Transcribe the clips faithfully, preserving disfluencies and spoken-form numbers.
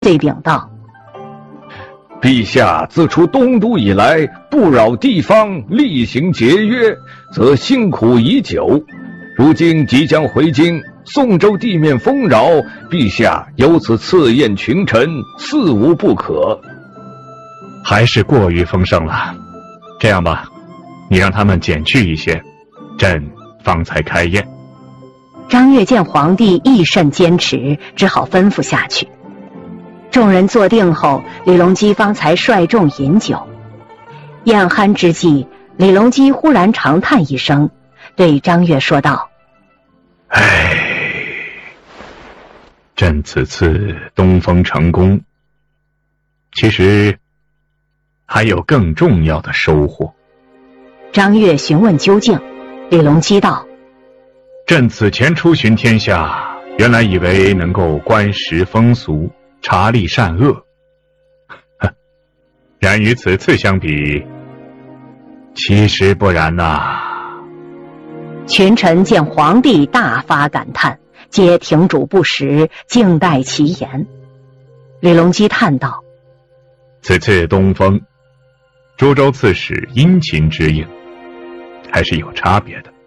对禀道： 陛下自出东都以来，不扰地方，厉行节约，则辛苦已久。如今即将回京，宋州地面丰饶，陛下由此赐宴群臣，似无不可。 还是过于丰盛了。这样吧，你让他们减去一些，朕方才开宴。 张悦见皇帝亦甚坚持，只好吩咐下去。众人坐定后，李隆基方才率众饮酒。宴酣之际，李隆基忽然长叹一声，对张悦说道： 唉，朕此次东风成功，其实还有更重要的收获。 张悦询问究竟，李隆基道： 朕此前出巡天下，原来以为能够观时风俗，察吏善恶，然与此次相比，其实不然呐、啊。 群臣见皇帝大发感叹，皆停主不食，静待其言。李隆基叹道： 此次东风，诸州刺史殷勤之应，还是有差别的。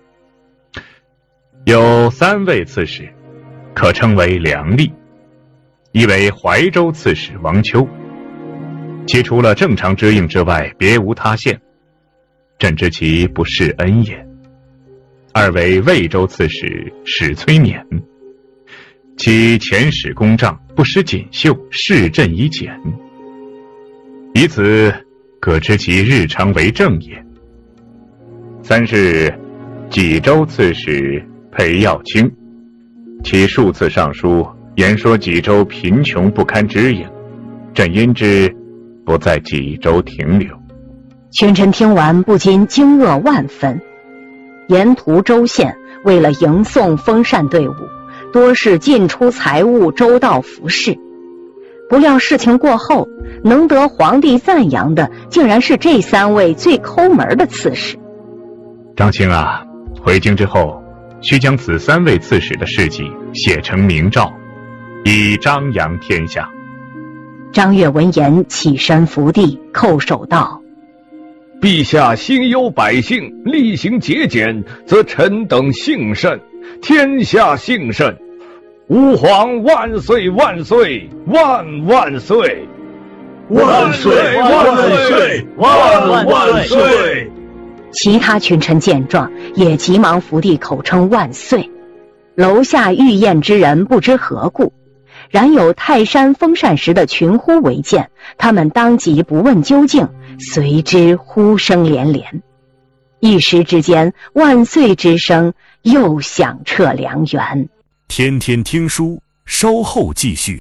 有三位刺史可称为良吏，一为怀州刺史王丘，其除了正常之应之外，别无他限，朕知其不是恩也。二为魏州刺史史崔勉，其遣使公帐，不失锦绣，视朕以简，以此可知其日常为政也。三是济州刺史裴耀卿，其数次上书言说济州贫穷不堪之应，朕因之不在济州停留。 群臣听完不禁惊愕万分。沿途州县为了迎送封禅队伍，多是进出财物，周到服饰。不料事情过后，能得皇帝赞扬的竟然是这三位最抠门的刺史。 张卿啊，回京之后须将此三位刺史的事迹写成明诏，以张扬天下。 张悦闻言起身伏地，叩首道： 陛下心忧百姓，厉行节俭，则臣等幸甚，天下幸甚。吾皇万岁万岁万万岁！ 万岁万岁万万岁！ 其他群臣见状，也急忙伏地口称万岁。楼下御宴之人不知何故，然有泰山封禅时的群呼为见，他们当即不问究竟，随之呼声连连。一时之间，万岁之声又响彻梁园。 天天听书，稍后继续。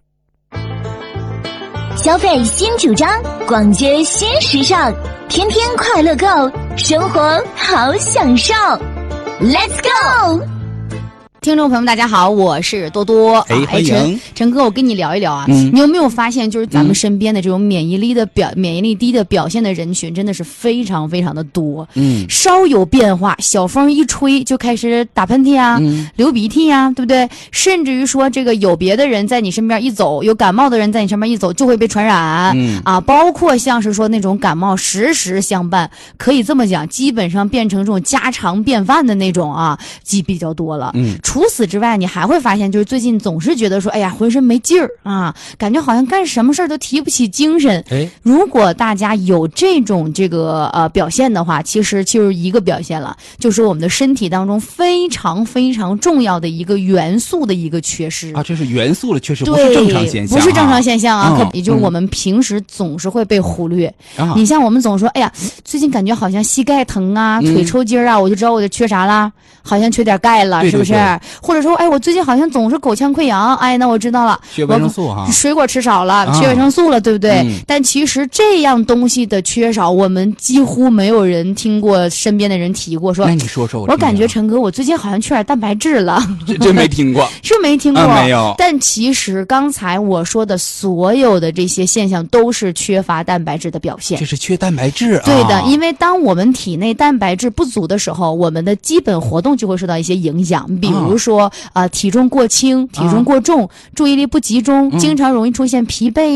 消费新主张，逛街新时尚，天天快乐购，生活好享受。Let's go！ 听众朋友们大家好，我是多多。 哎，欢迎陈哥，我跟你聊一聊啊、嗯、你有没有发现就是咱们身边的这种免疫力的表、嗯、免疫力低的表现的人群真的是非常非常的多。嗯，稍有变化，小风一吹就开始打喷嚏啊、嗯、流鼻涕啊，对不对？甚至于说这个有别的人在你身边一走，有感冒的人在你身边一走就会被传染。嗯啊，包括像是说那种感冒时时相伴，可以这么讲，基本上变成这种家常便饭的那种啊，几比较多了。嗯。除此之外，你还会发现就是最近总是觉得说哎呀浑身没劲儿啊，感觉好像干什么事儿都提不起精神。哎，如果大家有这种这个呃表现的话，其实就是一个表现了，就是我们的身体当中非常非常重要的一个元素的一个缺失啊，这是元素的缺失，不是正常现象、啊、 不是正常现象啊、嗯、可也就是我们平时总是会被忽略、嗯、你像我们总说哎呀最近感觉好像膝盖疼啊、嗯、腿抽筋啊，我就知道我就缺啥了，好像缺点钙了，对对对，是不是？或者说哎我最近好像总是口腔溃疡，哎那我知道了， 缺维生素哈， 水果吃少了、啊、缺维生素了，对不对、嗯、但其实这样东西的缺少我们几乎没有人听过身边的人提过，说那你说说 我, 我感觉陈哥我最近好像缺点蛋白质了， 这真没听过是不是没听过、 啊、没有。 但其实刚才我说的所有的这些现象都是缺乏蛋白质的表现， 这是缺蛋白质啊。 对的，因为当我们体内蛋白质不足的时候，我们的基本活动动就会受到一些影响，比如说啊、呃、体重过轻、体重过重、注意力不集中、经常容易出现疲惫